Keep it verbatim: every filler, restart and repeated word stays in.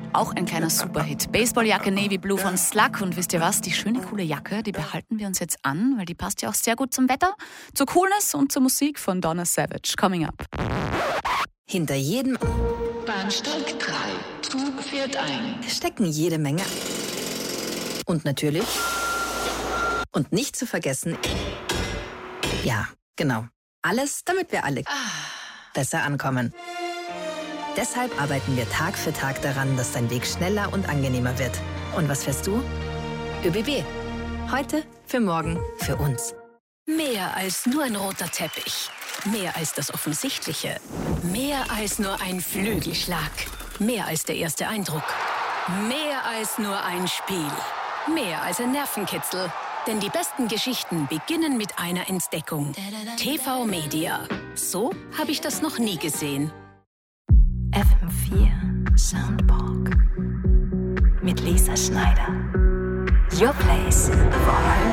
Auch ein kleiner Superhit. Baseballjacke Navy Blue von Slug. Und wisst ihr was? Die schöne, coole Jacke, die behalten wir uns jetzt an, weil die passt ja auch sehr gut zum Wetter, zur Coolness und zur Musik von Donna Savage. Coming up. Hinter jedem Bahnsteig drei. Zug fährt ein. stecken jede Menge. Und natürlich, und nicht zu vergessen, ja, genau, alles, damit wir alle besser ankommen. Deshalb arbeiten wir Tag für Tag daran, dass dein Weg schneller und angenehmer wird. Und was fährst du? ÖBB. Heute, für morgen, für uns. Mehr als nur ein roter Teppich. Mehr als das Offensichtliche. Mehr als nur ein Flügelschlag. Mehr als der erste Eindruck. Mehr als nur ein Spiel. Mehr als ein Nervenkitzel. Denn die besten Geschichten beginnen mit einer Entdeckung. T V Media. So habe ich das noch nie gesehen. F M vier Soundpark mit Lisa Schneider. Your place for home